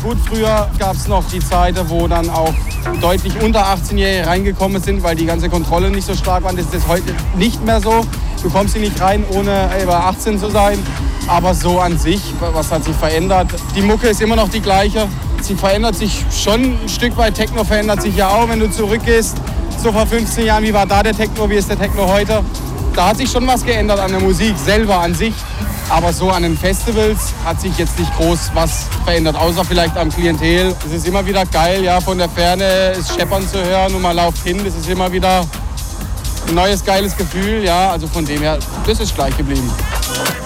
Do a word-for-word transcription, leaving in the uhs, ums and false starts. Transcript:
Gut, früher gab es noch die Zeiten, wo dann auch deutlich unter achtzehnjährige reingekommen sind, weil die ganze Kontrolle nicht so stark war. Das ist heute nicht mehr so. Du kommst hier nicht rein, ohne über achtzehn zu sein. Aber so an sich, was hat sich verändert? Die Mucke ist immer noch die gleiche. Sie verändert sich schon ein Stück weit. Techno verändert sich ja auch, wenn du zurückgehst. So vor fünfzehn Jahren, wie war da der Techno, wie ist der Techno heute? Da hat sich schon was geändert an der Musik selber an sich. Aber so an den Festivals hat sich jetzt nicht groß was verändert, außer vielleicht am Klientel. Es ist immer wieder geil, ja, von der Ferne es scheppern zu hören und man lauft hin. Das ist immer wieder ein neues, geiles Gefühl. Ja, also von dem her, das ist gleich geblieben.